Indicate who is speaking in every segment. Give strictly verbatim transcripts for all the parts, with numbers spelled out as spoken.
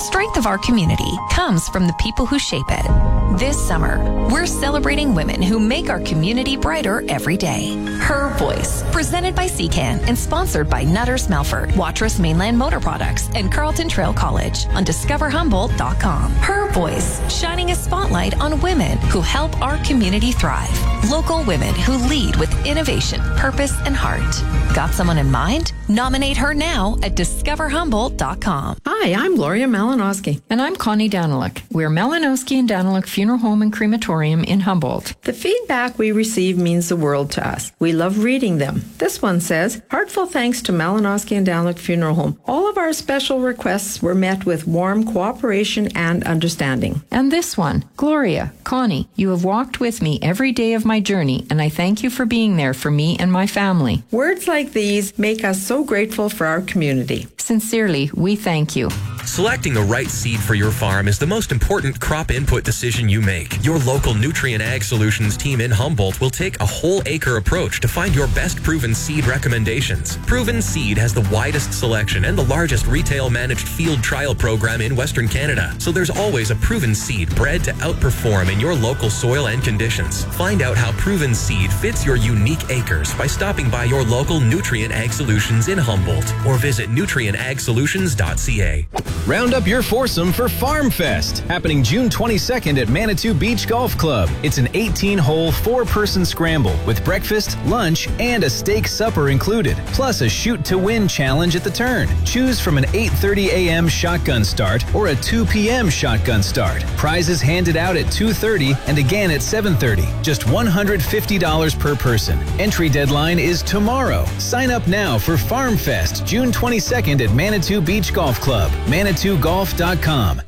Speaker 1: strength of our community comes from the people who shape it. This summer, we're celebrating women who make our community brighter every day. Her Voice, presented by C CAN and sponsored by Nutters Melford, Watrous Mainland Motor Products, and Carleton Trail College on discover humboldt dot com. Her Voice, shining a spotlight on women who help our community thrive. Local women who lead with innovation, purpose, and heart. Got someone in mind? Nominate her now at discover humboldt dot com.
Speaker 2: Hi, I'm Gloria Malinowski.
Speaker 3: And I'm Connie Daniluk. We're Malinowski and Daniluk Funeral Home and Crematorium in Humboldt.
Speaker 2: The feedback we receive means the world to us. We love reading them. This one says, heartfelt thanks to Malinowski and Daniluk Funeral Home. All of our special requests were met with warm cooperation and understanding.
Speaker 3: And this one, Gloria, Connie, you have walked with me every day of my journey, and I thank you for being there for me and my family.
Speaker 2: Words like these make us so grateful for our community.
Speaker 3: Sincerely, we thank you.
Speaker 4: Selecting the right seed for your farm is the most important crop input decision you make. Your local Nutrien Ag Solutions team in Humboldt will take a whole acre approach to find your best proven seed recommendations. Proven Seed has the widest selection and the largest retail managed field trial program in Western Canada. So there's always a proven seed bred to outperform in your local soil and conditions. Find out how Proven Seed fits your unique acres by stopping by your local Nutrien Ag Solutions in Humboldt or visit nutrien ag solutions dot c a.
Speaker 5: Round up your foursome for Farm Fest, happening June twenty-second at Manitou Beach Golf Club. It's an eighteen-hole, four-person scramble with breakfast, lunch, and a steak supper included, plus a shoot-to-win challenge at the turn. Choose from an eight thirty a.m. shotgun start or a two p.m. shotgun start. Prizes handed out at two thirty and again at seven thirty. Just one hundred fifty dollars per person. Entry deadline is tomorrow. Sign up now for Farm Fest, June twenty-second at Manitou Beach Golf Club. manitou golf dot com.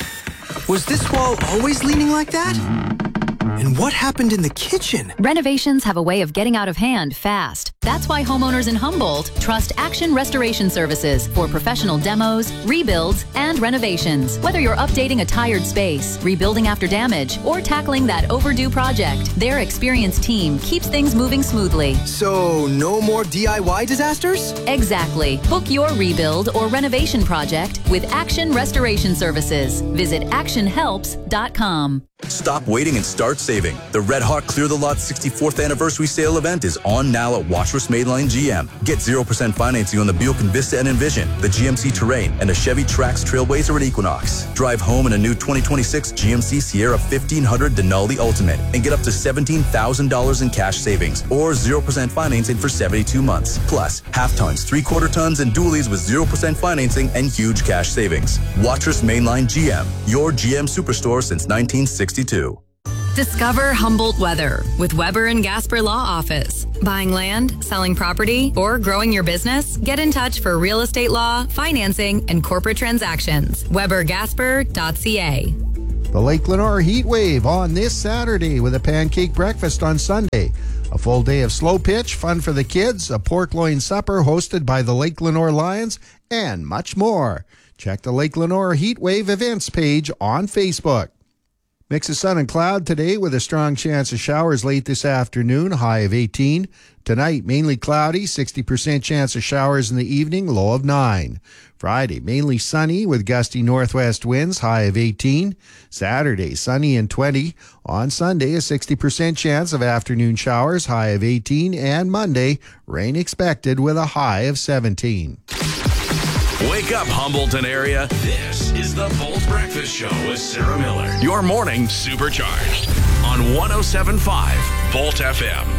Speaker 6: Was this wall always leaning like that? And what happened in the kitchen?
Speaker 7: Renovations have a way of getting out of hand fast. That's why homeowners in Humboldt trust Action Restoration Services for professional demos, rebuilds, and renovations. Whether you're updating a tired space, rebuilding after damage, or tackling that overdue project, their experienced team keeps things moving smoothly.
Speaker 6: So, no more D I Y disasters?
Speaker 7: Exactly. Book your rebuild or renovation project with Action Restoration Services. Visit action helps dot com.
Speaker 8: Stop waiting and start saving. The Red Hot Clear the Lot sixty-fourth Anniversary Sale event is on now at Watrous Mainline G M. Get zero percent financing on the Buick Envista and Envision, the G M C Terrain, and a Chevy Trax Trailblazer and Equinox. Drive home in a new twenty twenty-six G M C Sierra fifteen hundred Denali Ultimate and get up to seventeen thousand dollars in cash savings or zero percent financing for seventy-two months. Plus, half tons, three-quarter tons, and dualies with zero percent financing and huge cash savings. Watrous Mainline G M, your G M superstore since nineteen sixty-two.
Speaker 9: Discover Humboldt weather with Weber and Gasper Law Office. Buying land, selling property, or growing your business? Get in touch for real estate law, financing, and corporate transactions. weber gasper dot c a.
Speaker 10: The Lake Lenore Heat Wave on this Saturday with a pancake breakfast on Sunday. A full day of slow pitch, fun for the kids, a pork loin supper hosted by the Lake Lenore Lions, and much more. Check the Lake Lenore Heat Wave events page on Facebook. Mix of sun and cloud today with a strong chance of showers late this afternoon, high of eighteen. Tonight, mainly cloudy, sixty percent chance of showers in the evening, low of nine. Friday, mainly sunny with gusty northwest winds, high of eighteen. Saturday, sunny and twenty. On Sunday, a sixty percent chance of afternoon showers, high of eighteen. And Monday, rain expected with a high of seventeen.
Speaker 11: Wake up, Humbleton area. This is the Bolt Breakfast Show with Sarah Miller. Your morning supercharged on one oh seven point five Bolt F M.